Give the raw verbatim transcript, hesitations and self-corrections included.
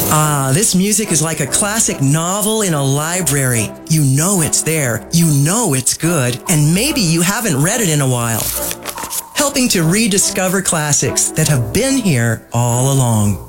Ah, this music is like a classic novel in a library. You know it's there, you know it's good, and maybe you haven't read it in a while. Helping to rediscover classics that have been here all along.